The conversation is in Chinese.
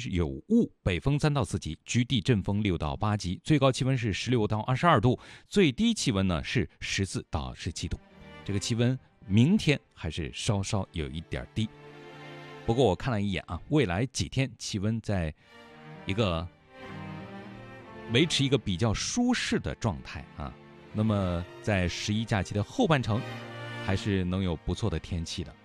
有雾，北风3到4级，局地阵风6到8级，最高气温是16到22度，最低气温呢是14到17度。这个气温明天还是稍稍有一点低。不过我看了一眼啊，未来几天气温在维持一个比较舒适的状态啊。那么在11假期的后半程，还是能有不错的天气的。